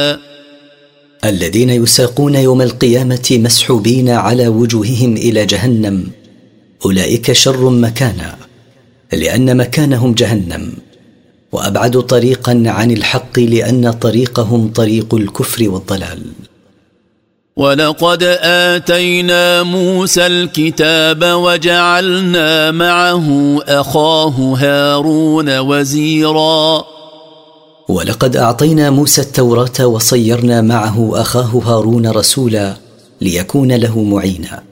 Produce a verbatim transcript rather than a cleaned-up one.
الذين يساقون يوم القيامة مسحوبين على وجوههم إلى جهنم أولئك شر مكانا، لأن مكانهم جهنم، وأبعد طريقا عن الحق لأن طريقهم طريق الكفر والضلال. ولقد آتينا موسى الكتاب وجعلنا معه أخاه هارون وزيرا. ولقد أعطينا موسى التوراة وصيرنا معه أخاه هارون رسولا ليكون له معينا.